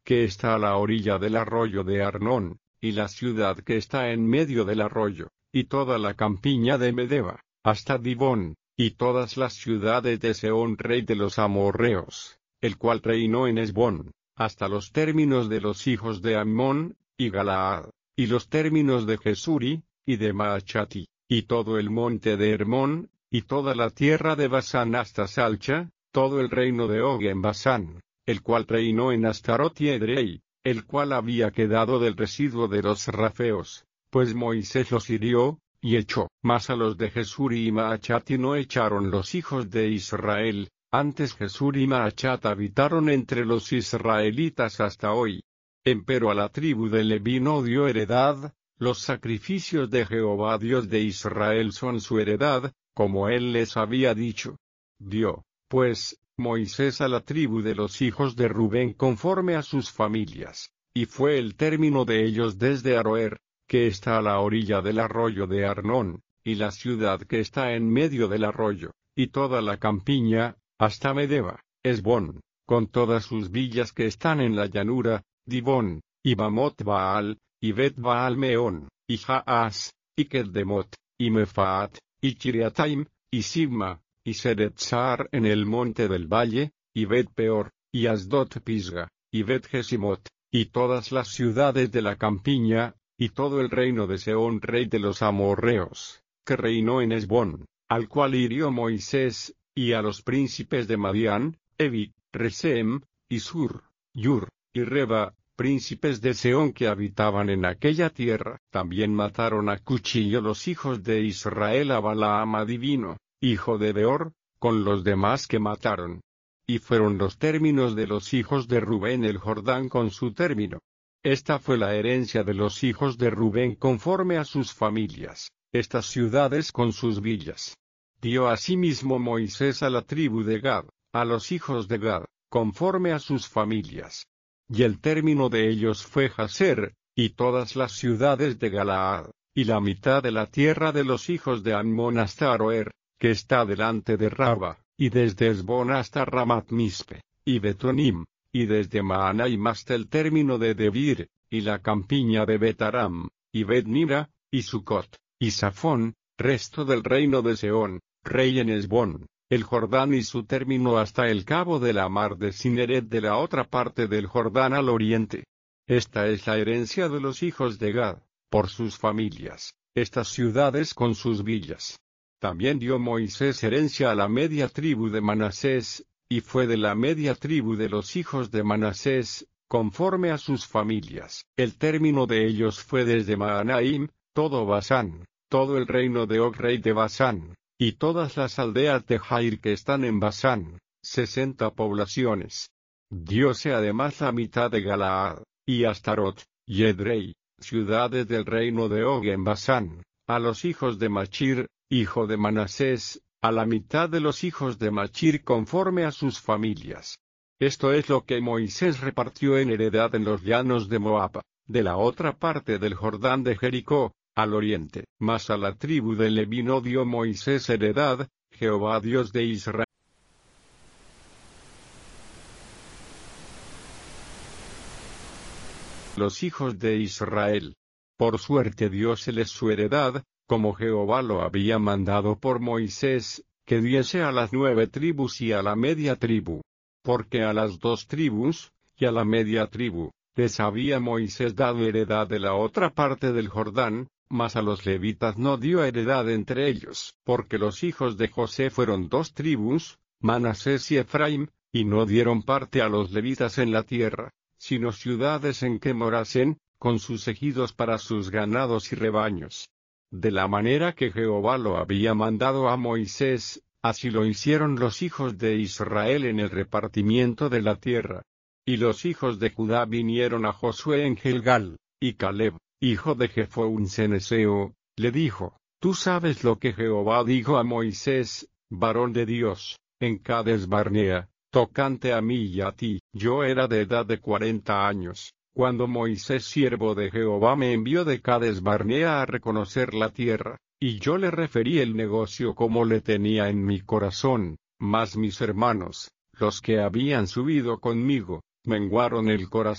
que está a la orilla del arroyo de Arnón, y la ciudad que está en medio del arroyo, y toda la campiña de Medeba, hasta Dibón, y todas las ciudades de Sehón rey de los amorreos, el cual reinó en Hesbón, hasta los términos de los hijos de Ammón, y Galaad, y los términos de Jesuri, y de Maachati, y todo el monte de Hermón, y toda la tierra de Basán hasta Salcha, todo el reino de Og en Basán, el cual reinó en Astarot y Edrei, el cual había quedado del residuo de los rafeos, pues Moisés los hirió, y echó. Mas a los de Jesuri y Maachati no echaron los hijos de Israel, antes Jesuri y Maachat habitaron entre los israelitas hasta hoy. Empero a la tribu de Leví no dio heredad, los sacrificios de Jehová Dios de Israel son su heredad, como él les había dicho. Dio, pues, Moisés a la tribu de los hijos de Rubén conforme a sus familias, y fue el término de ellos desde Aroer, que está a la orilla del arroyo de Arnón, y la ciudad que está en medio del arroyo, y toda la campiña, hasta Medeba, Hesbón, con todas sus villas que están en la llanura, Dibón, y Bamot Baal, y Bet Baal Meón, y Jaas, y Keddemot, y Mefaat, y Kiriataim, y Sibma, y Seretzar en el monte del valle, y Bet Peor, y Asdot Pisga, y Bet Jesimot, y todas las ciudades de la campiña, y todo el reino de Sehón rey de los amorreos, que reinó en Hesbón, al cual hirió Moisés, y a los príncipes de Madián, Evi, Resem, y Sur, Yur, y Reba, príncipes de Sehón que habitaban en aquella tierra. También mataron a cuchillo los hijos de Israel a Balaam adivino, hijo de Beor, con los demás que mataron. Y fueron los términos de los hijos de Rubén el Jordán con su término. Esta fue la herencia de los hijos de Rubén conforme a sus familias, estas ciudades con sus villas. Dio asimismo Moisés a la tribu de Gad, a los hijos de Gad, conforme a sus familias. Y el término de ellos fue Jazer, y todas las ciudades de Galaad, y la mitad de la tierra de los hijos de Ammón hasta Aroer, que está delante de Raba, y desde Hesbón hasta Ramat Mispe, y Betonim, y desde Mahanaim hasta el término de Debir, y la campiña de Betaram, y Bet-Nira, y Sucot, y Safón, resto del reino de Sehón, rey en Hesbón, el Jordán y su término hasta el cabo de la mar de Cineret de la otra parte del Jordán al oriente. Esta es la herencia de los hijos de Gad, por sus familias, estas ciudades con sus villas. También dio Moisés herencia a la media tribu de Manasés, y fue de la media tribu de los hijos de Manasés, conforme a sus familias. El término de ellos fue desde Mahanaim, todo Basán, todo el reino de Og rey de Basán, y todas las aldeas de Jair que están en Basán, 60 poblaciones. Diose además la mitad de Galaad, y Astarot, y Edrei, ciudades del reino de Og en Basán, a los hijos de Machir, hijo de Manasés, a la mitad de los hijos de Machir conforme a sus familias. Esto es lo que Moisés repartió en heredad en los llanos de Moab, de la otra parte del Jordán de Jericó, al oriente. Mas a la tribu de Leví no dio Moisés heredad, Jehová Dios de Israel. Los hijos de Israel. Por suerte dióseles su heredad, como Jehová lo había mandado por Moisés, que diese a las 9 tribus y a la media tribu. Porque a las 2 tribus, y a la media tribu, les había Moisés dado heredad de la otra parte del Jordán, mas a los levitas no dio heredad entre ellos. Porque los hijos de José fueron 2 tribus, Manasés y Efraim, y no dieron parte a los levitas en la tierra, sino ciudades en que morasen, con sus ejidos para sus ganados y rebaños. De la manera que Jehová lo había mandado a Moisés, así lo hicieron los hijos de Israel en el repartimiento de la tierra. Y los hijos de Judá vinieron a Josué en Gilgal, y Caleb, hijo de Jefo un ceneseo, le dijo: Tú sabes lo que Jehová dijo a Moisés, varón de Dios, en Cades Barnea, tocante a mí y a ti. Yo era de edad de 40 años, cuando Moisés siervo de Jehová me envió de Cades Barnea a reconocer la tierra, y yo le referí el negocio como le tenía en mi corazón, mas mis hermanos, los que habían subido conmigo, menguaron el corazón.